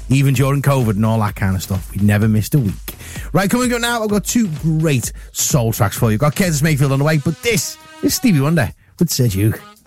even during COVID and all that kind of stuff. We never missed a week. Right, coming up now, I've got two great soul tracks for you. I've got Curtis Mayfield on the way, but this is Stevie Wonder with Sir Duke.